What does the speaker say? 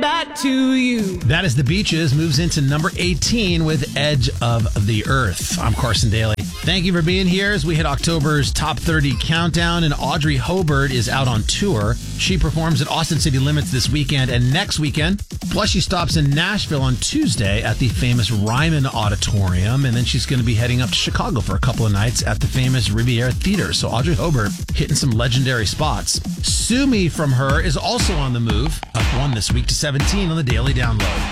back to you. That is The Beaches, moves into number 18 with Edge of the Earth. I'm Carson Daly. Thank you for being here as we hit October's Top 30 Countdown, and Audrey Hobart is out on tour. She performs at Austin City Limits this weekend and next weekend. Plus, she stops in Nashville on Tuesday at the famous Ryman Auditorium, and then she's going to be heading up to Chicago for a couple of nights at the famous Riviera Theater. So Audrey Hobart hitting some legendary spots. Sue Me from Her is also on the move, up 1 this week to 17 on the Daily Download.